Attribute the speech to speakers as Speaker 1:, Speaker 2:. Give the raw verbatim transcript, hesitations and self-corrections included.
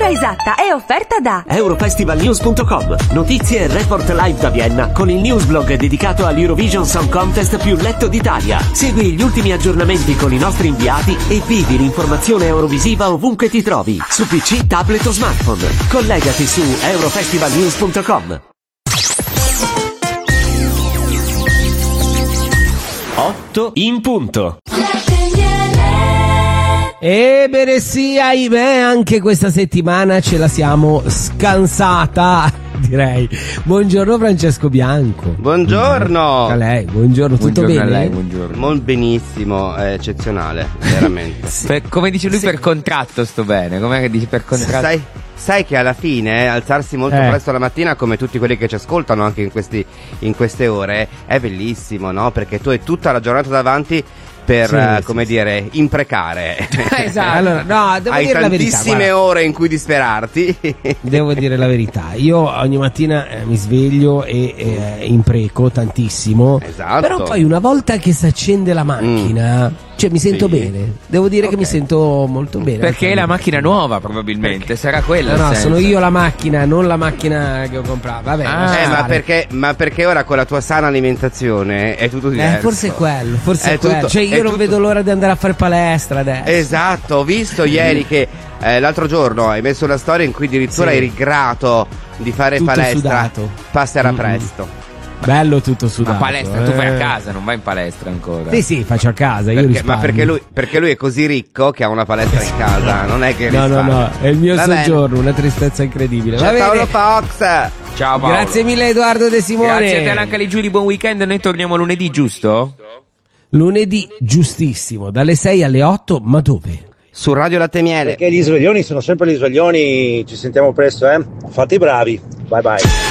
Speaker 1: L'ora esatta è offerta da
Speaker 2: Eurofestivalnews punto com. Notizie e report live da Vienna con il newsblog dedicato all'Eurovision Song Contest più letto d'Italia. Segui gli ultimi aggiornamenti con i nostri inviati e vivi l'informazione eurovisiva ovunque ti trovi, su P C, tablet o smartphone. Collegati su Eurofestivalnews punto com. otto in punto.
Speaker 3: Ebbene sì, ahimè, anche questa settimana ce la siamo scansata, direi. Buongiorno Francesco Bianco.
Speaker 4: Buongiorno.
Speaker 3: A lei, buongiorno, tutto
Speaker 5: buongiorno
Speaker 3: bene?
Speaker 5: A lei, buongiorno.
Speaker 4: Molto benissimo, è eccezionale, veramente.
Speaker 3: Sì.
Speaker 5: Per, come dice lui,
Speaker 3: sì.
Speaker 5: Per contratto sto bene. Com'è che dici per contratto?
Speaker 4: Sai, sai che alla fine eh, alzarsi molto
Speaker 3: Eh.
Speaker 4: presto la mattina, come tutti quelli che ci ascoltano anche in, questi, in queste ore, è bellissimo, no? Perché tu hai tutta la giornata davanti per,
Speaker 3: Sì,
Speaker 4: uh,
Speaker 3: sì,
Speaker 4: come
Speaker 3: sì.
Speaker 4: dire, imprecare.
Speaker 3: Esatto. Allora, no, devo
Speaker 4: Hai
Speaker 3: dire la verità.
Speaker 4: tantissime
Speaker 3: guarda.
Speaker 4: ore in cui disperarti.
Speaker 3: Devo dire la verità, io ogni mattina eh, mi sveglio e eh, impreco tantissimo.
Speaker 4: Esatto.
Speaker 3: Però poi una volta che si accende la macchina, cioè mi sento
Speaker 4: Sì.
Speaker 3: bene. Devo dire
Speaker 4: Ok.
Speaker 3: che mi sento molto bene.
Speaker 5: Perché è la macchina nuova, probabilmente. Sarà quella.
Speaker 3: No, no,
Speaker 5: il senso.
Speaker 3: sono io la macchina, non la macchina che ho comprato. Vabbè,
Speaker 5: Ah.
Speaker 3: lascia
Speaker 4: Eh, ma
Speaker 3: stare.
Speaker 4: perché, ma perché ora con la tua sana alimentazione è tutto diverso.
Speaker 3: Eh, forse è quello, forse è,
Speaker 4: È
Speaker 3: quello.
Speaker 4: tutto-
Speaker 3: Cioè io
Speaker 4: è
Speaker 3: non
Speaker 4: tutto-
Speaker 3: vedo l'ora di andare a fare palestra adesso.
Speaker 4: Esatto, ho visto ieri che eh, l'altro giorno hai messo una storia in cui addirittura
Speaker 3: Sì.
Speaker 4: eri grato di fare
Speaker 3: Tutto
Speaker 4: palestra.
Speaker 3: sudato.
Speaker 4: Passerà
Speaker 3: Mm-mm.
Speaker 4: presto.
Speaker 3: Bello tutto sudato.
Speaker 5: Ma palestra, tu vai a
Speaker 3: eh.
Speaker 5: casa, non vai in palestra ancora.
Speaker 3: Sì, sì, faccio a casa, io
Speaker 4: Perché-
Speaker 3: risparmio.
Speaker 4: ma perché lui, perché lui è così ricco che ha una palestra in casa, non è che
Speaker 3: No, no,
Speaker 4: risparmia.
Speaker 3: no, è il mio
Speaker 4: Va bene.
Speaker 3: soggiorno, una tristezza incredibile. Va
Speaker 4: Ciao
Speaker 3: bene.
Speaker 4: Paolo Fox.
Speaker 5: Ciao Paolo.
Speaker 3: Grazie mille Edoardo De Simone.
Speaker 5: Grazie a te, anche lì Giuli, buon weekend. Noi torniamo lunedì, giusto?
Speaker 3: Lunedì giustissimo, dalle sei alle otto, ma dove?
Speaker 4: Su Radio Latte Miele.
Speaker 6: Perché gli sveglioni sono sempre gli sveglioni, ci sentiamo presto, eh? Fate i bravi, bye bye.